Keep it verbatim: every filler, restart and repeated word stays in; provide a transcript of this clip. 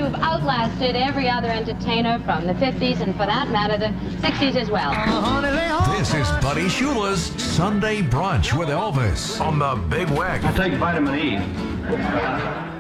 you've outlasted every other entertainer from the fifties and, for that matter, the sixties as well. This is Buddy Shula's Sunday Brunch with Elvis on the Big Wagon. I take vitamin E.